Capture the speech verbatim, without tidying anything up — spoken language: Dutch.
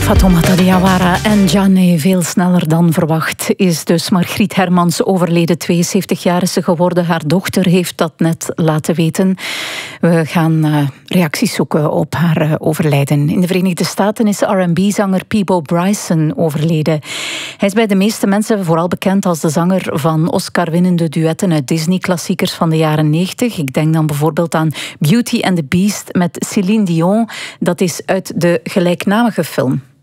Fatoumata Diawara en Djane, veel sneller dan verwacht, is dus Margriet Hermans overleden. tweeënzeventig jaar is ze geworden. Haar dochter heeft dat net laten weten. We gaan uh, reacties zoeken op haar uh, overlijden. In de Verenigde Staten is R en B-zanger Peabo Bryson overleden. Hij is bij de meeste mensen vooral bekend als de zanger van Oscar-winnende duetten uit Disney-klassiekers van de jaren negentig. Ik denk dan bijvoorbeeld aan Beauty and the Beast met Céline Dion. Dat is uit de gelijknamige film.